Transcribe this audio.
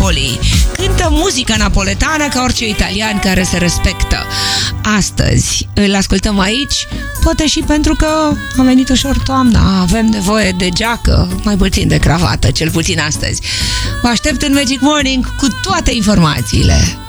Napoli. Cântă muzică napoletană ca orice italian care se respectă. Astăzi îl ascultăm aici, poate și pentru că a venit ușor toamna, avem nevoie de geacă, mai puțin de cravată, cel puțin astăzi. Vă aștept în Magic Morning cu toate informațiile.